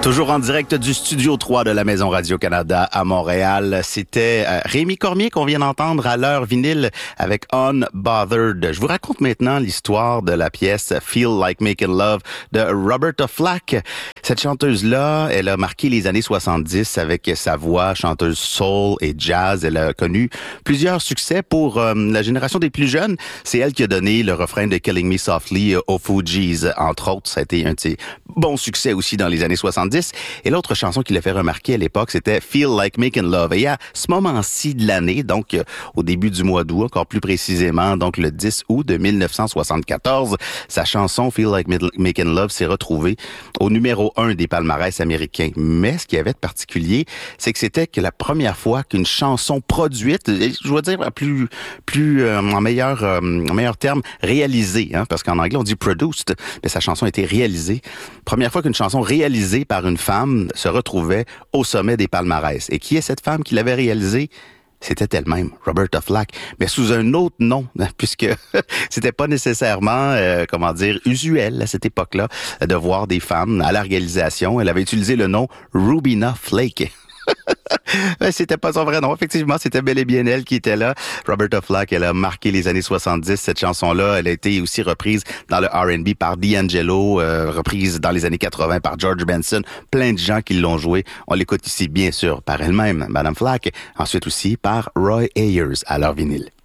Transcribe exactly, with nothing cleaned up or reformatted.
Toujours en direct du Studio trois de la Maison Radio-Canada à Montréal. C'était euh, Rémi Cormier qu'on vient d'entendre à l'heure vinyle avec Unbothered. Je vous raconte maintenant l'histoire de la pièce Feel Like Making Love de Roberta Flack. Cette chanteuse-là, elle a marqué les années soixante-dix avec sa voix, chanteuse soul et jazz. Elle a connu plusieurs succès pour euh, la génération des plus jeunes. C'est elle qui a donné le refrain de Killing Me Softly aux Fugees, entre autres. Ça a été un de ses bons succès aussi dans les années soixante-dix. Et l'autre chanson qui l'a fait remarquer à l'époque, c'était Feel Like Making Love. Et à ce moment-ci de l'année, donc euh, au début du mois d'août, encore plus précisément, donc le dix août de mille neuf cent soixante-quatorze, sa chanson Feel Like Making Love s'est retrouvée au numéro un des palmarès américains. Mais ce qu'il y avait de particulier, c'est que c'était que la première fois qu'une chanson produite, je dois dire plus, plus euh, en meilleur, euh, en meilleur terme, réalisée, hein, parce qu'en anglais on dit produced, mais sa chanson a été réalisée. Première fois qu'une chanson réalisée par une femme se retrouvait au sommet des palmarès. Et qui est cette femme qui l'avait réalisée? C'était elle-même, Roberta Flack, mais sous un autre nom, puisque c'était pas nécessairement, euh, comment dire, usuel à cette époque-là de voir des femmes à la réalisation. Elle avait utilisé le nom Rubina Flake. C'était pas son vrai nom. Effectivement, c'était bel et bien elle qui était là. Roberta Flack, elle a marqué les années soixante-dix. Cette chanson-là, elle a été aussi reprise dans le R and B par D'Angelo, euh, reprise dans les années quatre-vingts par George Benson. Plein de gens qui l'ont joué. On l'écoute ici, bien sûr, par elle-même, Madame Flack. Ensuite aussi par Roy Ayers à leur vinyle.